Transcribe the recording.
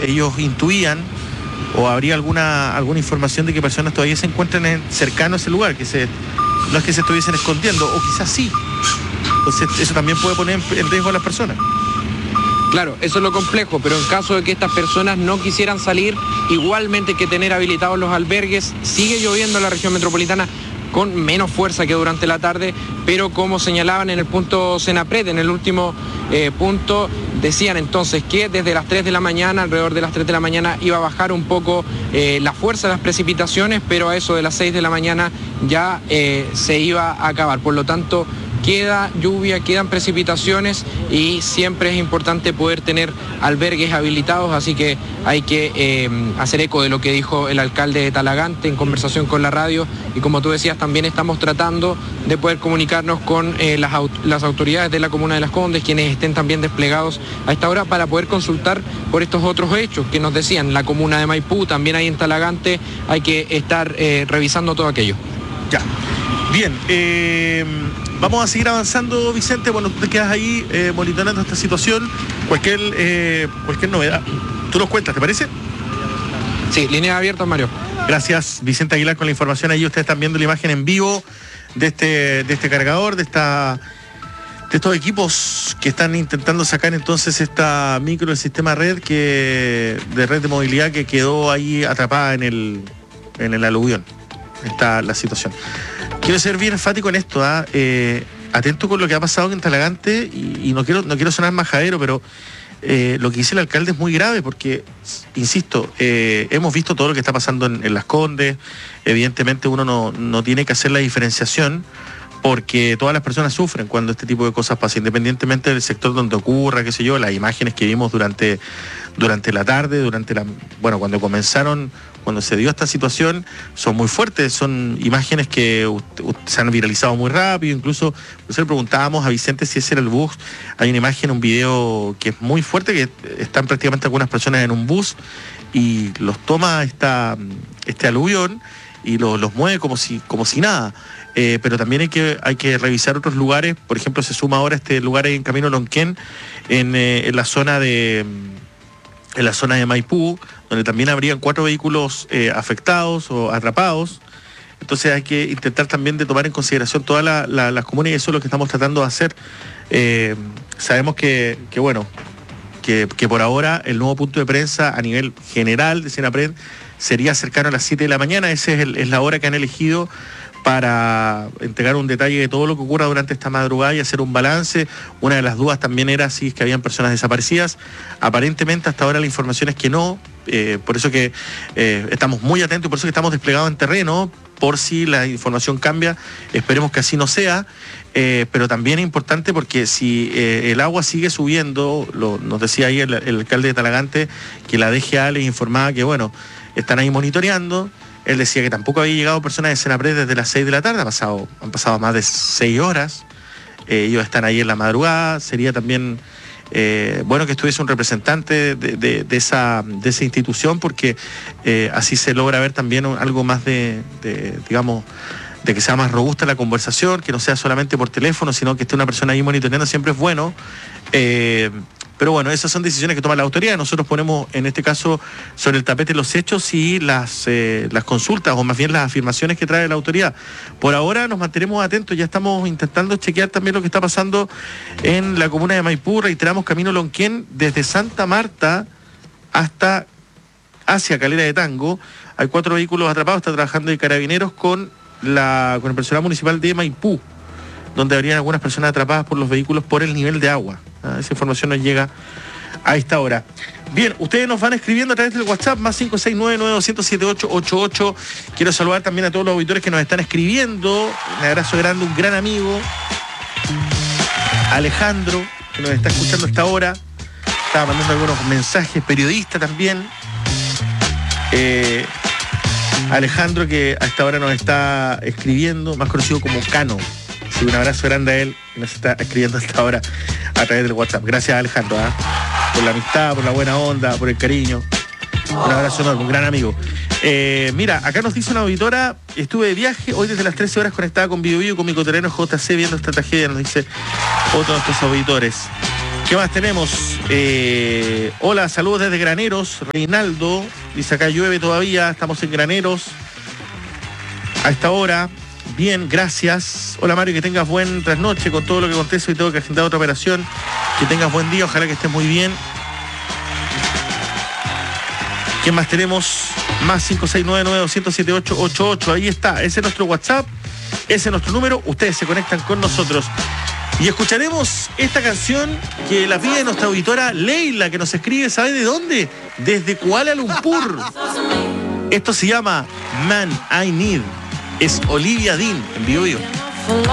ellos intuían o habría alguna información de que personas todavía se encuentran cercanos a ese lugar, no es que se estuviesen escondiendo, o quizás sí. Entonces eso también puede poner en riesgo a las personas. Claro, eso es lo complejo, pero en caso de que estas personas no quisieran salir, igualmente hay que tener habilitados los albergues. Sigue lloviendo en la región metropolitana con menos fuerza que durante la tarde, pero como señalaban en el punto Senapred, en el último punto, decían entonces que desde las 3 de la mañana, alrededor de las 3 de la mañana, iba a bajar un poco la fuerza de las precipitaciones, pero a eso de las 6 de la mañana ya se iba a acabar. Por lo tanto, queda lluvia, quedan precipitaciones y siempre es importante poder tener albergues habilitados, así que hay que hacer eco de lo que dijo el alcalde de Talagante en conversación con la radio, y como tú decías, también estamos tratando de poder comunicarnos con las autoridades de la comuna de Las Condes, quienes estén también desplegados a esta hora para poder consultar por estos otros hechos que nos decían, la comuna de Maipú, también ahí en Talagante, hay que estar revisando todo aquello. Ya, bien, vamos a seguir avanzando, Vicente. Bueno, tú te quedas ahí monitoreando esta situación. Cualquier novedad, tú nos cuentas, ¿te parece? Sí, líneas abiertas, Mario. Gracias, Vicente Aguilar, con la información. Ahí ustedes están viendo la imagen en vivo de este cargador, de estos equipos que están intentando sacar entonces esta micro del sistema red de red de movilidad que quedó ahí atrapada en el aluvión. Está la situación. Quiero ser bien enfático en esto, atento con lo que ha pasado en Talagante, y no quiero sonar majadero, pero lo que dice el alcalde es muy grave porque, insisto, hemos visto todo lo que está pasando en Las Condes. Evidentemente uno no tiene que hacer la diferenciación porque todas las personas sufren cuando este tipo de cosas pasan, independientemente del sector donde ocurra, qué sé yo. Las imágenes que vimos durante la tarde, cuando se dio esta situación, son muy fuertes, son imágenes que se han viralizado muy rápido. Incluso nosotros preguntábamos a Vicente si ese era el bus. Hay una imagen, un video que es muy fuerte, que están prácticamente algunas personas en un bus y los toma este aluvión y los mueve como si nada. Pero también hay que revisar otros lugares. Por ejemplo, se suma ahora este lugar ahí en Camino Lonquén, en la zona de Maipú, donde también habrían 4 vehículos afectados o atrapados. Entonces hay que intentar también de tomar en consideración todas las comunas, y eso es lo que estamos tratando de hacer. Sabemos que por ahora el nuevo punto de prensa a nivel general de Senapred sería cercano a las 7 de la mañana. Esa es la hora que han elegido para entregar un detalle de todo lo que ocurra durante esta madrugada y hacer un balance. Una de las dudas también era si es que habían personas desaparecidas. Aparentemente hasta ahora la información es que no, por eso que estamos muy atentos y por eso que estamos desplegados en terreno, por si la información cambia. Esperemos que así no sea, pero también es importante porque si el agua sigue subiendo, nos decía ahí el alcalde de Talagante que la DGA les informaba que están ahí monitoreando. Él decía que tampoco había llegado personas de Senapred desde las 6 de la tarde, han pasado más de 6 horas, ellos están ahí en la madrugada. Sería también bueno que estuviese un representante de esa institución, porque así se logra ver también algo más de que sea más robusta la conversación, que no sea solamente por teléfono, sino que esté una persona ahí monitoreando, siempre es bueno. Pero bueno, esas son decisiones que toma la autoridad. Nosotros ponemos, en este caso, sobre el tapete los hechos y las consultas, o más bien las afirmaciones que trae la autoridad. Por ahora nos mantenemos atentos, ya estamos intentando chequear también lo que está pasando en la comuna de Maipú. Reiteramos, Camino Lonquén, desde Santa Marta hacia Calera de Tango. Hay 4 vehículos atrapados, está trabajando de Carabineros con el personal municipal de Maipú, donde habrían algunas personas atrapadas por los vehículos por el nivel de agua. Esa información nos llega a esta hora. Bien, ustedes nos van escribiendo a través del WhatsApp, más 569-9200-7888. Quiero saludar también a todos los auditores que nos están escribiendo. Un abrazo grande, un gran amigo, Alejandro, que nos está escuchando a esta hora. Estaba mandando algunos mensajes, periodista también. Alejandro, que a esta hora nos está escribiendo, más conocido como Cano. Sí, un abrazo grande a él, que nos está escribiendo hasta ahora a través del WhatsApp. Gracias, Alejandro, por la amistad, por la buena onda, por el cariño. Un abrazo enorme, un gran amigo. Mira, acá nos dice una auditora: estuve de viaje hoy desde las 13 horas conectada con BioBio con mi coterreno JC viendo esta tragedia. Nos dice otro de nuestros auditores. ¿Qué más tenemos? Hola, saludos desde Graneros. Reinaldo dice: acá llueve todavía, estamos en Graneros a esta hora. Bien, gracias. Hola Mario, que tengas buen trasnoche con todo lo que acontece y todo, que agendado otra operación. Que tengas buen día, ojalá que estés muy bien. ¿Qué más tenemos? Más 569-900-7888. Ahí está, ese es nuestro WhatsApp, ese es nuestro número. Ustedes se conectan con nosotros. Y escucharemos esta canción que la pide nuestra auditora Leila, que nos escribe, ¿sabe de dónde? Desde Kuala Lumpur. Esto se llama Man I Need. Es Olivia Dean en Bio Bio.